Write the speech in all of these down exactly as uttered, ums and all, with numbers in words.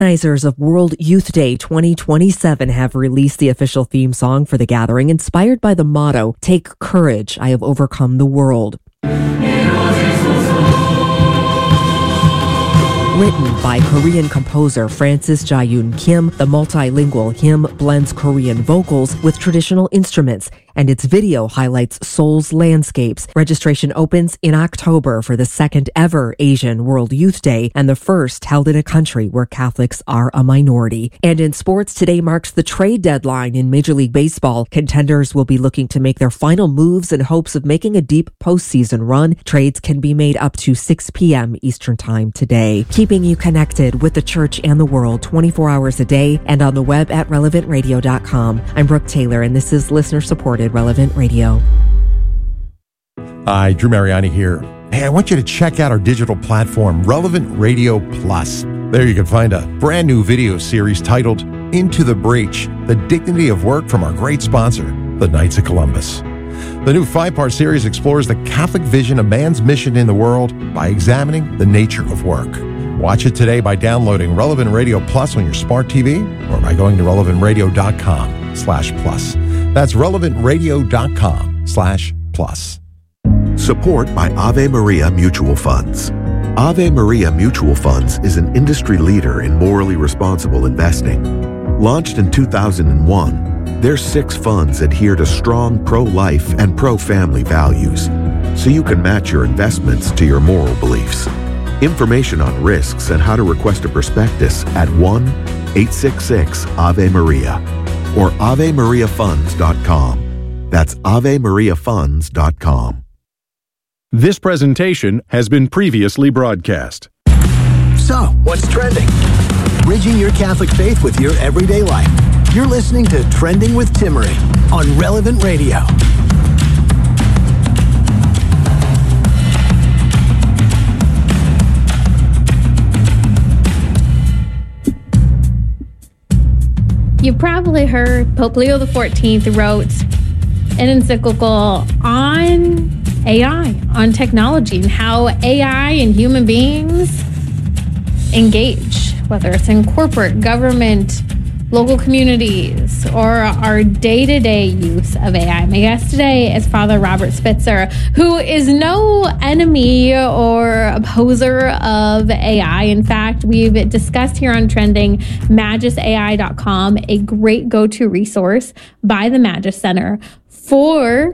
Organizers of World Youth Day twenty twenty-seven have released the official theme song for the gathering, inspired by the motto, "Take courage, I have overcome the world." Written by Korean composer Francis Jae-yoon Kim, the multilingual hymn blends Korean vocals with traditional instruments, and its video highlights Seoul's landscapes. Registration opens in October for the second ever Asian World Youth Day, and the first held in a country where Catholics are a minority. And in sports, today marks the trade deadline in Major League Baseball. Contenders will be looking to make their final moves in hopes of making a deep postseason run. Trades can be made up to six p.m. Eastern Time today. Keeping you connected with the church and the world twenty-four hours a day and on the web at relevant radio dot com. I'm Brooke Taylor, and this is listener-supported Relevant Radio. Hi, Drew Mariani here. Hey, I want you to check out our digital platform, Relevant Radio Plus. There you can find a brand new video series titled Into the Breach, The Dignity of Work from our great sponsor, the Knights of Columbus. The new five-part series explores the Catholic vision of man's mission in the world by examining the nature of work. Watch it today by downloading Relevant Radio Plus on your smart T V or by going to relevant radio dot com slash plus. That's relevant radio dot com slash plus. Support by Ave Maria Mutual Funds. Ave Maria Mutual Funds is an industry leader in morally responsible investing. Launched in two thousand one, their six funds adhere to strong pro-life and pro-family values, so you can match your investments to your moral beliefs. Information on risks and how to request a prospectus at one eight six six Ave Maria or ave maria funds dot com. That's ave maria funds dot com. This presentation has been previously broadcast. So, what's trending? Bridging your Catholic faith with your everyday life. You're listening to Trending with Timmerie on Relevant Radio. You've probably heard Pope Leo the fourteenth wrote an encyclical on A I, on technology, and how A I and human beings engage, whether it's in corporate, government, local communities, or our day-to-day use of A I. My guest today is Father Robert Spitzer, who is no enemy or opposer of A I. In fact, we've discussed here on Trending Magis A I dot com, a great go-to resource by the Magis Center for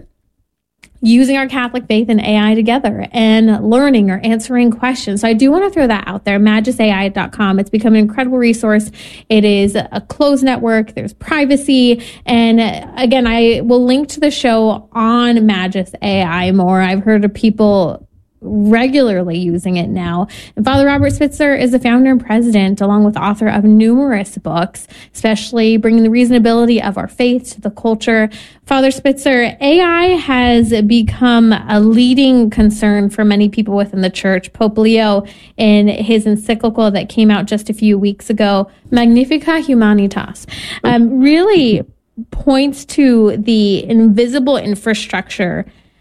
using our Catholic faith and A I together and learning or answering questions. So I do want to throw that out there, Magis A I dot com. It's become an incredible resource. It is a closed network. There's privacy. And again, I will link to the show on Magis A I more. I've heard of people regularly using it now. And Father Robert Spitzer is the founder and president, along with author of numerous books, especially bringing the reasonability of our faith to the culture. Father Spitzer, A I has become a leading concern for many people within the church. Pope Leo, in his encyclical that came out just a few weeks ago, Magnificat Humanitas, um, really points to the invisible infrastructure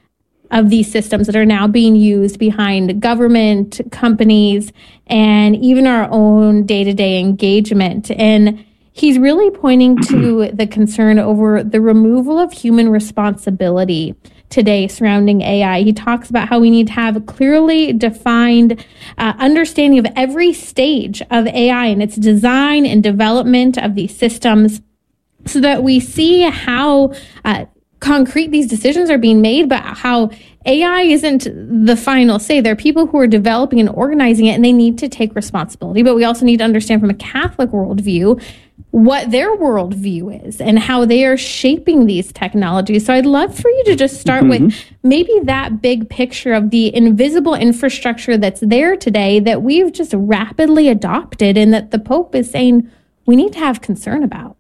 of these systems that are now being used behind government, companies, and even our own day-to-day engagement. And he's really pointing to the concern over the removal of human responsibility today surrounding A I. He talks about how we need to have a clearly defined uh, understanding of every stage of A I and its design and development of these systems, so that we see how uh, concrete these decisions are being made, but how A I isn't the final say. There are people who are developing and organizing it, and they need to take responsibility. But we also need to understand from a Catholic worldview what their worldview is and how they are shaping these technologies. So I'd love for you to just start mm-hmm. with maybe that big picture of the invisible infrastructure that's there today that we've just rapidly adopted and that the Pope is saying we need to have concern about.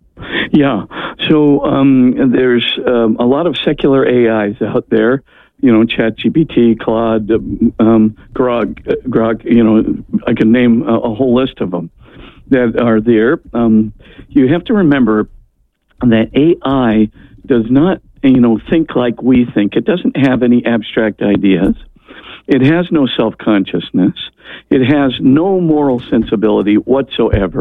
Yeah, so um, there's um, a lot of secular A Is out there, you know, ChatGPT, Claude, um, Grok, Grok, you know, I can name a, a whole list of them that are there. Um, you have to remember that A I does not, you know, think like we think. It doesn't have any abstract ideas. It has no self-consciousness. It has no moral sensibility whatsoever.